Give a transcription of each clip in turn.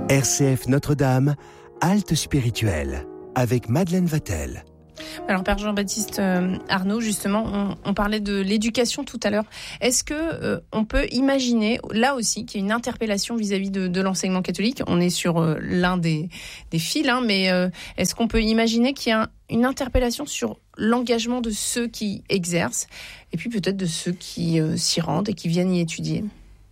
RCF Notre-Dame, halte spirituelle, avec Madeleine Vatel. Alors, Père Jean-Baptiste Arnaud, justement, on parlait de l'éducation tout à l'heure. Est-ce que on peut imaginer, là aussi, qu'il y a une interpellation vis-à-vis de l'enseignement catholique ? On est sur l'un des fils, mais est-ce qu'on peut imaginer qu'il y a une interpellation sur l'engagement de ceux qui exercent, et puis peut-être de ceux qui s'y rendent et qui viennent y étudier ?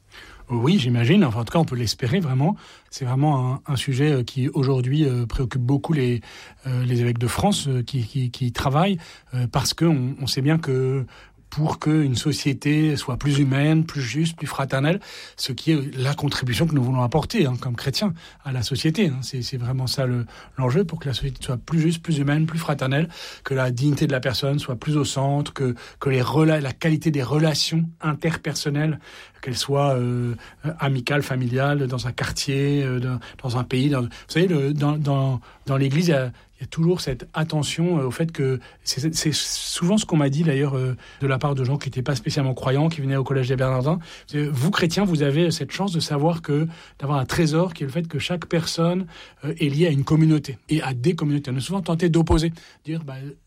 Oui, j'imagine. Enfin, en tout cas, on peut l'espérer vraiment. C'est vraiment un sujet qui, aujourd'hui, préoccupe beaucoup les évêques de France qui travaillent, parce qu'on sait bien que pour qu'une société soit plus humaine, plus juste, plus fraternelle, ce qui est la contribution que nous voulons apporter comme chrétiens à la société. C'est vraiment ça l'enjeu, pour que la société soit plus juste, plus humaine, plus fraternelle, que la dignité de la personne soit plus au centre, que la qualité des relations interpersonnelles, qu'elles soient amicales, familiales, dans un quartier, dans un pays. Vous savez, dans l'Église, il y a toujours cette attention au fait que c'est souvent ce qu'on m'a dit d'ailleurs de la part de gens qui n'étaient pas spécialement croyants, qui venaient au Collège des Bernardins. Vous, chrétiens, vous avez cette chance de savoir d'avoir un trésor qui est le fait que chaque personne est liée à une communauté et à des communautés. On est souvent tenté d'opposer, dire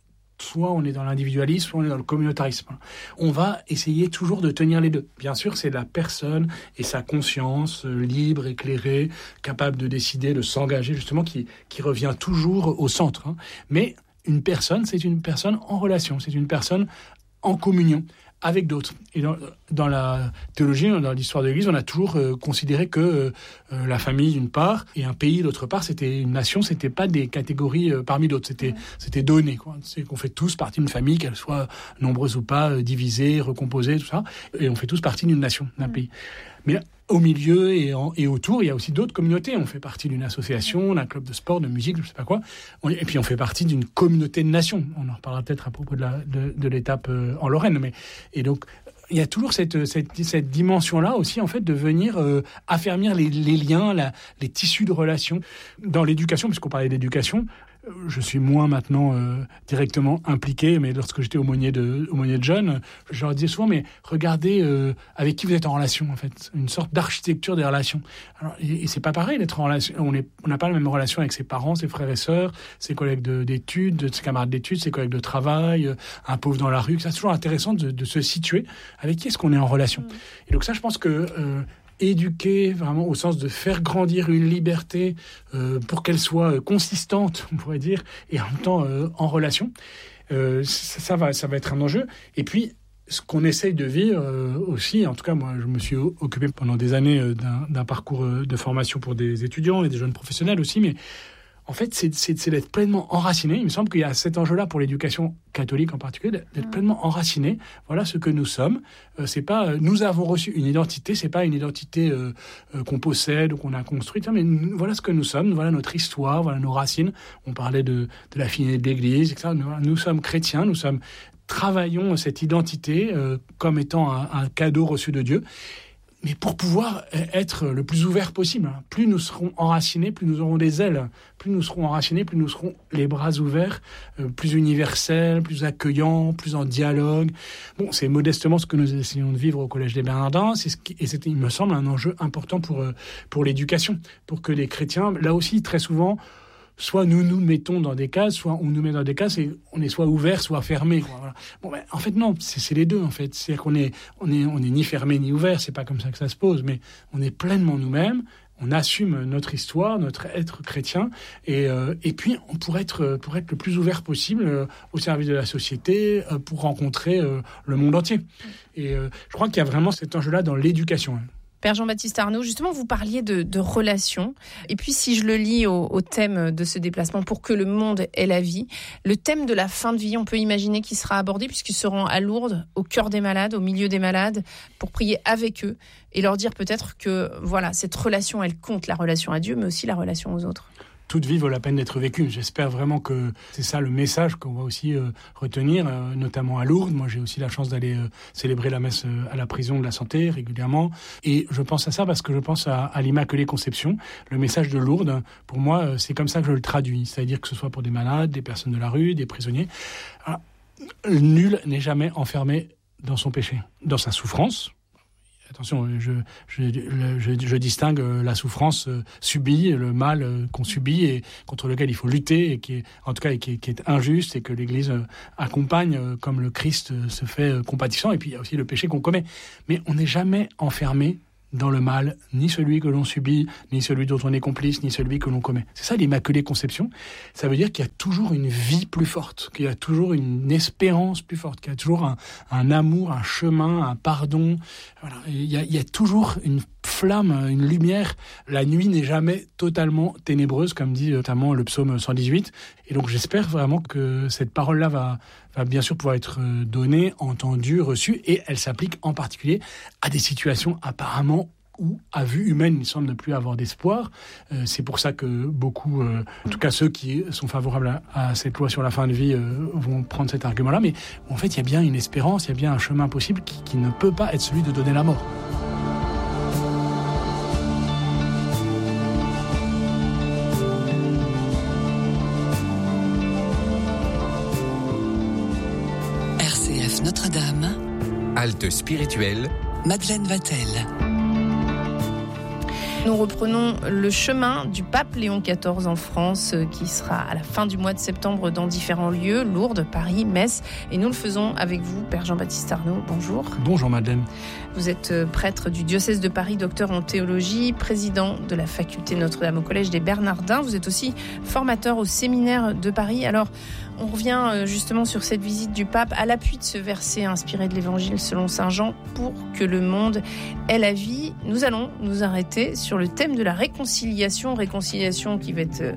soit on est dans l'individualisme, soit on est dans le communautarisme. On va essayer toujours de tenir les deux. Bien sûr, c'est la personne et sa conscience libre, éclairée, capable de décider, de s'engager, justement, qui revient toujours au centre. Mais une personne, c'est une personne en relation, c'est une personne en communion avec d'autres. Et dans la théologie, dans l'histoire de l'Église, on a toujours considéré que la famille d'une part et un pays d'autre part, c'était une nation, c'était pas des catégories parmi d'autres, c'était donné, quoi. C'est qu'on fait tous partie d'une famille, qu'elle soit nombreuse ou pas, divisée, recomposée, tout ça, et on fait tous partie d'une nation, d'un pays. Mais au milieu et autour, il y a aussi d'autres communautés. On fait partie d'une association, d'un club de sport, de musique, je ne sais pas quoi. Et puis on fait partie d'une communauté de nations. On en reparlera peut-être à propos de l'étape en Lorraine. Et donc, il y a toujours cette dimension-là aussi, en fait, de venir affermir les liens, les tissus de relations. Dans l'éducation, puisqu'on parlait d'éducation, je suis moins maintenant directement impliqué, mais lorsque j'étais aumônier de jeunes, je leur disais souvent, mais regardez avec qui vous êtes en relation, en fait, une sorte d'architecture des relations. Alors, et c'est pas pareil d'être en relation, on n'a pas la même relation avec ses parents, ses frères et sœurs, ses collègues d'études, ses camarades d'études, ses collègues de travail, un pauvre dans la rue. C'est toujours intéressant de se situer avec qui est-ce qu'on est en relation. Et donc ça, je pense que éduquer vraiment au sens de faire grandir une liberté pour qu'elle soit consistante, on pourrait dire, et en même temps en relation, ça va être un enjeu. Et puis, ce qu'on essaye de vivre aussi, en tout cas moi je me suis occupé pendant des années d'un parcours de formation pour des étudiants et des jeunes professionnels aussi, mais en fait, c'est d'être pleinement enraciné. Il me semble qu'il y a cet enjeu-là pour l'éducation catholique en particulier, d'être pleinement enraciné. Voilà ce que nous sommes. C'est pas, nous avons reçu une identité. C'est pas une identité qu'on possède ou qu'on a construite. Mais voilà ce que nous sommes. Voilà notre histoire. Voilà nos racines. On parlait de la finalité de l'Église, etc. Nous sommes chrétiens. Travaillons cette identité comme étant un cadeau reçu de Dieu. Mais pour pouvoir être le plus ouvert possible, plus nous serons enracinés, plus nous aurons des ailes. Plus nous serons enracinés, plus nous serons les bras ouverts, plus universels, plus accueillants, plus en dialogue. Bon, c'est modestement ce que nous essayons de vivre au Collège des Bernardins. C'est, il me semble, un enjeu important pour l'éducation, pour que les chrétiens, là aussi, très souvent, soit nous mettons dans des cases, soit on nous met dans des cases et on est soit ouvert, soit fermé. Voilà. Bon, en fait, non, c'est les deux, en fait. C'est-à-dire qu'on est ni fermé ni ouvert, c'est pas comme ça que ça se pose, mais on est pleinement nous-mêmes, on assume notre histoire, notre être chrétien, et puis on pourrait être le plus ouvert possible au service de la société, pour rencontrer le monde entier. Et je crois qu'il y a vraiment cet enjeu-là dans l'éducation. Père Jean-Baptiste Arnaud, justement, vous parliez de relations. Et puis, si je le lis au thème de ce déplacement, pour que le monde ait la vie, le thème de la fin de vie, on peut imaginer qu'il sera abordé puisqu'ils seront à Lourdes, au cœur des malades, au milieu des malades, pour prier avec eux et leur dire peut-être que, voilà, cette relation, elle compte, la relation à Dieu, mais aussi la relation aux autres. Toute vie vaut la peine d'être vécue. J'espère vraiment que c'est ça le message qu'on va aussi retenir, notamment à Lourdes. Moi, j'ai aussi la chance d'aller célébrer la messe à la prison de la Santé régulièrement. Et je pense à ça parce que je pense à l'Immaculée Conception. Le message de Lourdes, pour moi, c'est comme ça que je le traduis. C'est-à-dire que ce soit pour des malades, des personnes de la rue, des prisonniers. Alors, nul n'est jamais enfermé dans son péché, dans sa souffrance. Attention, je distingue la souffrance subie, le mal qu'on subit et contre lequel il faut lutter, et qui est injuste, et que l'Église accompagne comme le Christ se fait compatissant. Et puis il y a aussi le péché qu'on commet. Mais on n'est jamais enfermé dans le mal, ni celui que l'on subit, ni celui dont on est complice, ni celui que l'on commet. C'est ça l'Immaculée Conception. Ça veut dire qu'il y a toujours une vie plus forte, qu'il y a toujours une espérance plus forte, qu'il y a toujours un amour, un chemin, un pardon. Voilà. Il y a toujours une flamme, une lumière. La nuit n'est jamais totalement ténébreuse, comme dit notamment le psaume 118. Et donc j'espère vraiment que cette parole-là va bien sûr pouvoir être donnée, entendue, reçue, et elle s'applique en particulier à des situations apparemment où, à vue humaine, il semble ne plus avoir d'espoir. C'est pour ça que beaucoup, en tout cas ceux qui sont favorables à cette loi sur la fin de vie, vont prendre cet argument-là. Mais en fait, il y a bien une espérance, il y a bien un chemin possible qui ne peut pas être celui de donner la mort. Notre-Dame. Halte spirituelle. Madeleine Vatel. Nous reprenons le chemin du pape Léon XIV en France, qui sera à la fin du mois de septembre dans différents lieux, Lourdes, Paris, Metz. Et nous le faisons avec vous, Père Jean-Baptiste Arnaud. Bonjour. Bonjour Madeleine. Vous êtes prêtre du diocèse de Paris, docteur en théologie, président de la faculté Notre-Dame au Collège des Bernardins. Vous êtes aussi formateur au séminaire de Paris. Alors, on revient justement sur cette visite du pape à l'appui de ce verset inspiré de l'Évangile selon saint Jean, pour que le monde ait la vie. Nous allons nous arrêter sur le thème de la réconciliation qui va être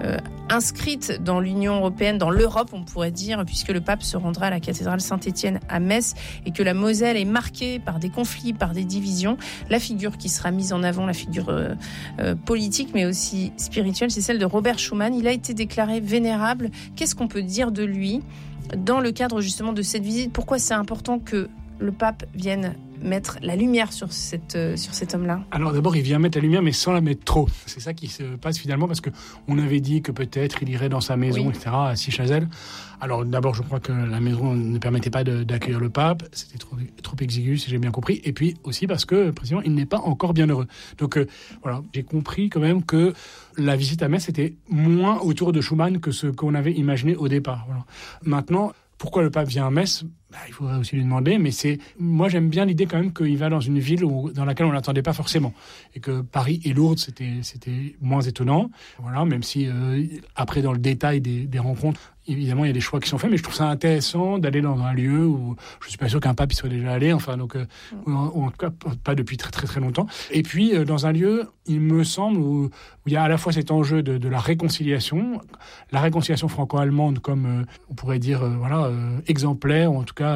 inscrite dans l'Union européenne, dans l'Europe on pourrait dire, puisque le pape se rendra à la cathédrale Saint-Étienne à Metz, et que la Moselle est marquée par des conflits, par des divisions. La figure qui sera mise en avant, la figure politique mais aussi spirituelle, c'est celle de Robert Schuman. Il a été déclaré vénérable. Qu'est-ce qu'on peut dire de lui dans le cadre justement de cette visite? Pourquoi c'est important que le pape vienne mettre la lumière sur cet homme-là? Alors d'abord, il vient mettre la lumière, mais sans la mettre trop. C'est ça qui se passe finalement, parce qu'on avait dit que peut-être il irait dans sa maison, etc., à Sichazel. Alors d'abord, je crois que la maison ne permettait pas d'accueillir le pape. C'était trop exigu, si j'ai bien compris. Et puis aussi parce que, précisément, il n'est pas encore bien heureux. Donc voilà, j'ai compris quand même que la visite à Metz était moins autour de Schuman que ce qu'on avait imaginé au départ. Voilà. Maintenant, pourquoi le pape vient à Metz ? Il faudrait aussi lui demander, mais moi j'aime bien l'idée quand même qu'il va dans une ville dans laquelle on ne l'attendait pas forcément, et que Paris et Lourdes c'était moins étonnant, voilà, même si après dans le détail des rencontres, évidemment il y a des choix qui sont faits, mais je trouve ça intéressant d'aller dans un lieu où je suis pas sûr qu'un pape y soit déjà allé, enfin donc ou en tout cas pas depuis très très très longtemps, et puis dans un lieu, il me semble, où il y a à la fois cet enjeu de la réconciliation franco-allemande comme on pourrait dire exemplaire, ou en tout cas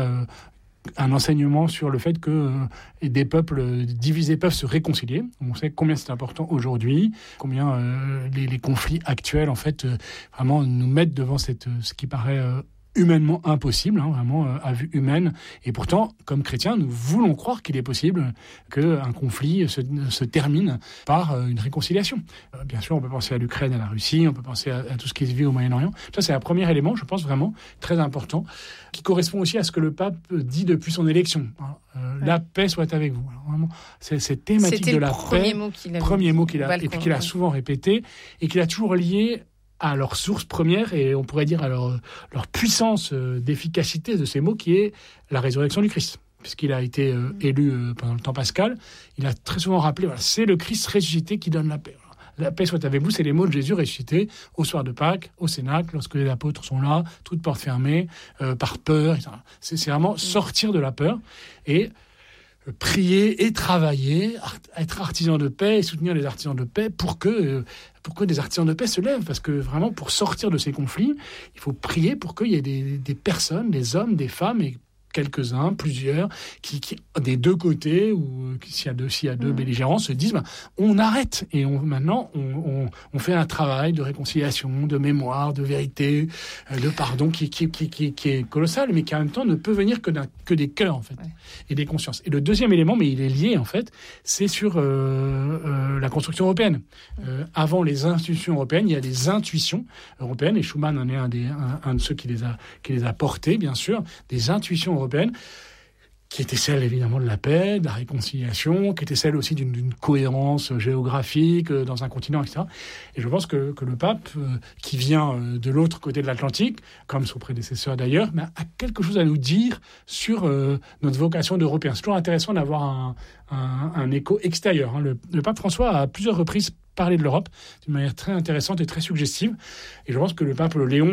un enseignement sur le fait que des peuples divisés peuvent se réconcilier. On sait combien c'est important aujourd'hui, combien les conflits actuels en fait vraiment nous mettent devant ce qui paraît humainement impossible, vraiment à vue humaine. Et pourtant, comme chrétiens, nous voulons croire qu'il est possible qu'un conflit se termine par une réconciliation. Bien sûr, on peut penser à l'Ukraine, à la Russie, on peut penser à tout ce qui se vit au Moyen-Orient. Ça, c'est un premier élément, je pense, vraiment très important, qui correspond aussi à ce que le pape dit depuis son élection. La paix soit avec vous. Alors, vraiment, c'est cette thématique de la paix, premier mot qu'il a, et puis qu'il a souvent répété, et qu'il a toujours lié à leur source première, et on pourrait dire à leur puissance d'efficacité de ces mots, qui est la résurrection du Christ. Puisqu'il a été élu pendant le temps pascal, il a très souvent rappelé, c'est le Christ ressuscité qui donne la paix. La paix soit avec vous, c'est les mots de Jésus ressuscité au soir de Pâques, au Cénacle, lorsque les apôtres sont là, toutes portes fermées, par peur, etc. C'est vraiment sortir de la peur et prier et travailler, être artisan de paix et soutenir les artisans de paix pour que des artisans de paix se lèvent. Parce que vraiment, pour sortir de ces conflits, il faut prier pour qu'il y ait des personnes, des hommes, des femmes, et quelques-uns, plusieurs, qui des deux côtés, ou s'il y a deux belligérants, se disent on arrête, et maintenant on fait un travail de réconciliation, de mémoire, de vérité, de pardon qui est colossal, mais qui en même temps ne peut venir que des cœurs en fait, et des consciences. Et le deuxième élément, mais il est lié en fait, c'est sur la construction européenne. Avant les institutions européennes, il y a les intuitions européennes, et Schuman en est un de ceux qui les a portées, bien sûr, des intuitions européennes qui était celle évidemment de la paix, de la réconciliation, qui était celle aussi d'une cohérence géographique dans un continent, etc. Et je pense que le pape, qui vient de l'autre côté de l'Atlantique, comme son prédécesseur d'ailleurs, a quelque chose à nous dire sur notre vocation d'Européens. C'est toujours intéressant d'avoir un écho extérieur. Le pape François a à plusieurs reprises parlé de l'Europe d'une manière très intéressante et très suggestive. Et je pense que le pape Léon